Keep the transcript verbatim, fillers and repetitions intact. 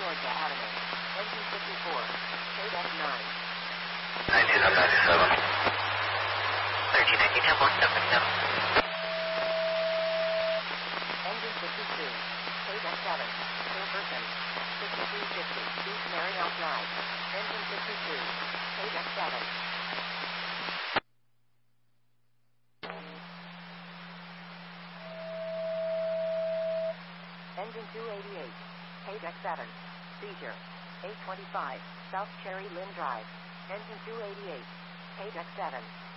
Georgia Avenue. Engine fifty-four. Code F nine. ninety-seven ninety-seven. thirteen ninety-seven one seven seven. Engine fifty-two. Code F seven. Silverton. fifty-three fifty. East Mariel Drive. Engine fifty-two. Code F seven. Engine two eighty-eight. Code F seven. Seizure. eight twenty-five. South Cherry Lynn Drive. Engine two eighty-eight. Code F seven.